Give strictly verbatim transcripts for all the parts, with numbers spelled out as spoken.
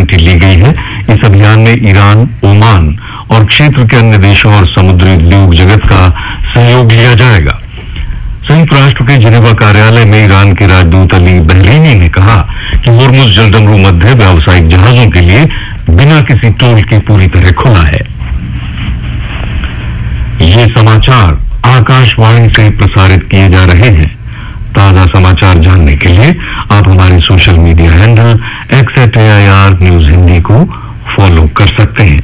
सहमति ली गई है। इस अभियान में ईरान, ओमान और क्षेत्र के अन्य देशों और समुद्री उद्योग जगत का सहयोग लिया जाएगा। संयुक्त राष्ट्र के जिनेवा कार्यालय में ईरान के राजदूत अली बहरीनी ने कहा कि होर्मुज जलडमरू मध्य व्यावसायिक जहाजों के लिए बिना किसी टोल के पूरी तरह खुला है। ये समाचार आकाशवाणी से प्रसारित किए जा रहे हैं। ताजा समाचार जानने के लिए आप हमारे social media handle x eight A I R news Hindi को फॉलो कर सकते हैं।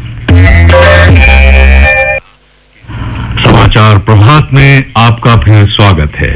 समाचार प्रभात में आपका फिर स्वागत है।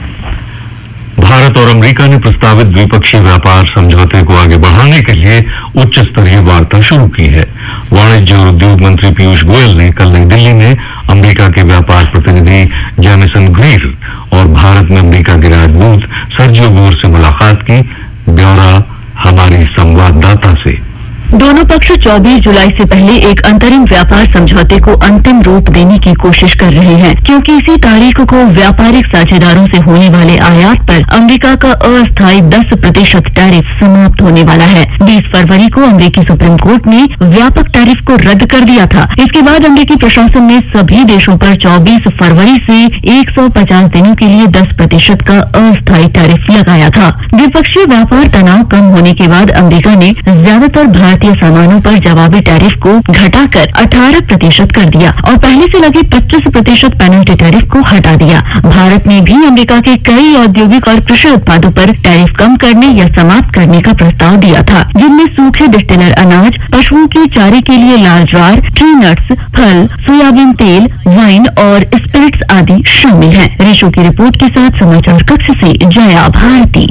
भारत और अमेरिका ने प्रस्तावित द्विपक्षीय व्यापार समझौते को आगे बढ़ाने के लिए उच्च स्तरीय वार्ता शुरू की है। वाणिज्य और उद्योग मंत्री पीयूष गोयल ने कल नई दिल्ली में अमेरिका के व्यापार प्रतिनिधि जेमिसन ग्रीर और भारत में अमेरिका के राजदूत सर्जियो बोर से मुलाकात की। ब्यौरा हमारी संवाददाता से। दोनों पक्ष चौबीस जुलाई से पहले एक अंतरिम व्यापार समझौते को अंतिम रूप देने की कोशिश कर रहे हैं, क्योंकि इसी तारीख को व्यापारिक साझेदारों से होने वाले आयात पर अमेरिका का अस्थायी दस प्रतिशत टैरिफ समाप्त होने वाला है। बीस फरवरी को अमेरिकी सुप्रीम कोर्ट ने व्यापक टैरिफ को रद्द कर दिया था। इसके बाद अमेरिकी प्रशासन ने सभी देशों पर चौबीस फरवरी से एक सौ पचास दिनों के लिए दस प्रतिशत का अस्थायी टैरिफ लगाया था। द्विपक्षीय व्यापार तनाव कम होने के बाद अमेरिका ने ज्यादातर भारतीय सामानों पर जवाबी टैरिफ को घटाकर अठारह प्रतिशत कर दिया और पहले से लगे पच्चीस प्रतिशत पेनल्टी टैरिफ को हटा दिया। भारत ने भी अमेरिका के कई औद्योगिक और कृषि उत्पादों पर टैरिफ कम करने या समाप्त करने का प्रस्ताव दिया था, जिनमें सूखे डिस्टिलर अनाज, पशुओं के चारे के लिए लाल ज्वार, ट्री नट्स, फल, सोयाबीन तेल, वाइन और स्पिरिट्स आदि शामिल हैं। रिशु की रिपोर्ट के साथ समाचार कक्ष से जया भारती।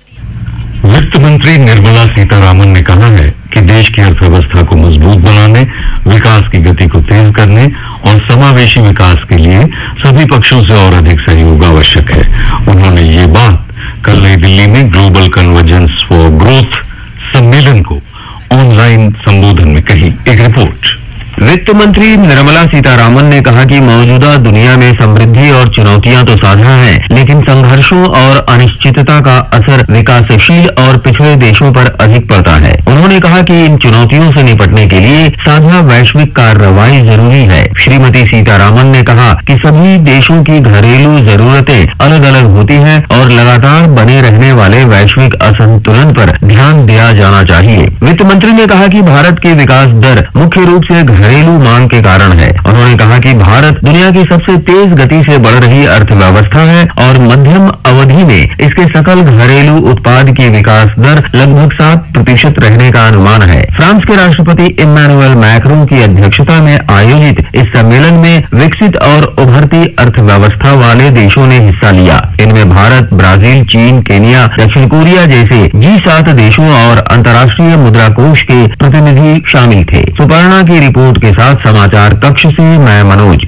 वित्त मंत्री निर्मला सीतारामन ने कहा है कि देश की अर्थव्यवस्था को मजबूत बनाने, विकास की गति को तेज करने और समावेशी विकास के लिए सभी पक्षों से और अधिक सहयोग आवश्यक है। उन्होंने ये बात कल नई दिल्ली में ग्लोबल कन्वर्जेंस फॉर ग्रोथ सम्मेलन को ऑनलाइन संबोधन में कही। एक रिपोर्ट। वित्त मंत्री निर्मला सीतारामन ने कहा कि मौजूदा दुनिया में समृद्धि और चुनौतियां तो साझा हैं, लेकिन संघर्षों और अनिश्चितता का असर विकासशील और पिछड़े देशों पर अधिक पड़ता है। उन्होंने कहा कि इन चुनौतियों से निपटने के लिए साझा वैश्विक कार्रवाई जरूरी है। श्रीमती सीतारामन ने कहा कि सभी देशों की घरेलू जरूरतें अलग अलग होती हैं और लगातार बने रहने वाले वैश्विक असंतुलन पर ध्यान दिया जाना चाहिए। वित्त मंत्री ने कहा कि भारत की विकास दर मुख्य रूप से घरेलू मांग के कारण है। उन्होंने कहा कि भारत दुनिया की सबसे तेज गति से बढ़ रही अर्थव्यवस्था है और मध्यम अवधि में इसके सकल घरेलू उत्पाद की विकास दर लगभग सात प्रतिशत रहने का अनुमान है। फ्रांस के राष्ट्रपति इम्मानुएल मैक्रों की अध्यक्षता में आयोजित इस सम्मेलन में विकसित और उभरती अर्थव्यवस्था वाले देशों ने हिस्सा लिया। इनमें भारत, ब्राजील, चीन, केन्या, दक्षिण कोरिया जैसे जी सात देशों और अंतर्राष्ट्रीय मुद्रा कोष के प्रतिनिधि शामिल थे। सुपर्णा की रिपोर्ट के साथ समाचार कक्ष से मैं मनोज।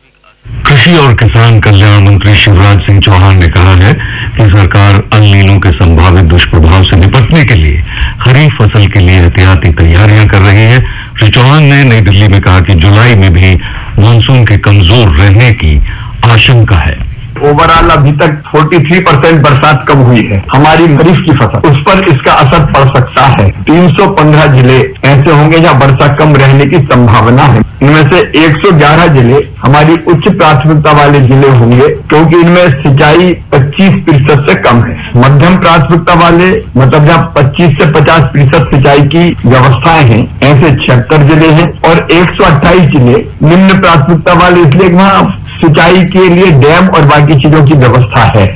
कृषि और किसान कल्याण मंत्री शिवराज सिंह चौहान ने कहा है कि सरकार अल नीनो के संभावित दुष्प्रभाव से निपटने के लिए खरीफ फसल के लिए एहतियाती तैयारियां कर रही है। श्री चौहान ने नई दिल्ली में कहा कि जुलाई में भी मानसून के कमजोर रहने की आशंका है। ओवरऑल अभी तक तैंतालीस परसेंट बरसात कम हुई है हमारी खरीफ की फसल, उस पर इसका असर पड़ सकता है। तीन सौ पंद्रह जिले ऐसे होंगे जहां वर्षा कम रहने की संभावना है। इनमें से एक सौ ग्यारह जिले हमारी उच्च प्राथमिकता वाले जिले होंगे, क्योंकि इनमें सिंचाई पच्चीस प्रतिशत से कम है। मध्यम प्राथमिकता वाले मतलब जहाँ पच्चीस से पचास प्रतिशत सिंचाई की व्यवस्थाएं हैं, ऐसे छिहत्तर जिले हैं और एक सौ अट्ठाईस जिले निम्न प्राथमिकता वाले, इसलिए वहाँ सिंचाई के लिए डैम और बाकी चीजों की व्यवस्था है।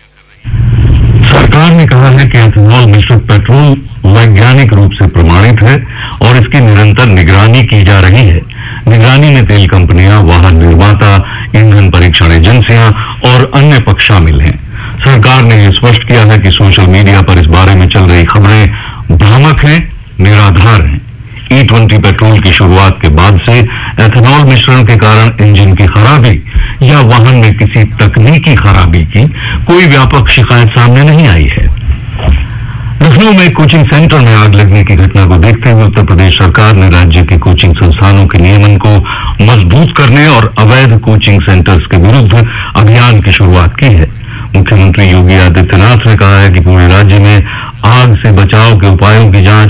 सरकार ने कहा है कि एथेनॉल मिश्रित पेट्रोल वैज्ञानिक रूप से प्रमाणित है और इसकी निरंतर निगरानी की जा रही है। निगरानी में तेल कंपनियां, वाहन निर्माता, ईंधन परीक्षण एजेंसियां और अन्य पक्ष शामिल हैं। सरकार ने यह स्पष्ट किया है कि सोशल मीडिया पर इस बारे में चल रही खबरें भ्रामक हैं, निराधार हैं। ई ट्वेंटी पेट्रोल की शुरुआत के बाद से एथेनॉल मिश्रण के कारण इंजन की खराबी या वाहन में किसी तकनीकी खराबी की कोई व्यापक शिकायत सामने नहीं आई है। लखनऊ में कोचिंग सेंटर में आग लगने की घटना को देखते हुए उत्तर प्रदेश सरकार ने राज्य के कोचिंग संस्थानों के नियमन को मजबूत करने और अवैध कोचिंग सेंटर्स के विरुद्ध अभियान की शुरुआत की है। मुख्यमंत्री योगी आदित्यनाथ ने कहा है कि पूरे राज्य में आग से बचाव के उपायों की जांच